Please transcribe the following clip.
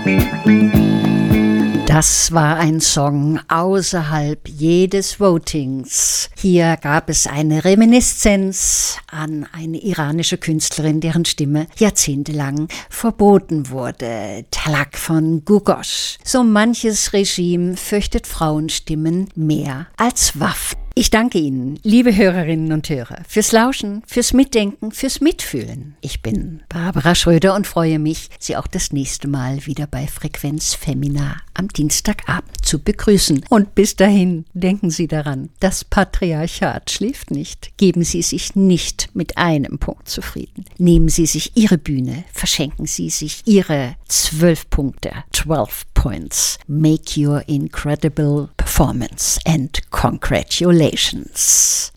Das war ein Song außerhalb jedes Votings. Hier gab es eine Reminiszenz an eine iranische Künstlerin, deren Stimme jahrzehntelang verboten wurde. Talak von Guggosh. So manches Regime fürchtet Frauenstimmen mehr als Waffen. Ich danke Ihnen, liebe Hörerinnen und Hörer, fürs Lauschen, fürs Mitdenken, fürs Mitfühlen. Ich bin Barbara Schröder und freue mich, Sie auch das nächste Mal wieder bei Frequenz Femina am Dienstagabend zu begrüßen. Und bis dahin denken Sie daran, das Patriarchat schläft nicht. Geben Sie sich nicht mit einem Punkt zufrieden. Nehmen Sie sich Ihre Bühne, verschenken Sie sich Ihre 12 Punkte, 12 points. Make your incredible performance and congratulations.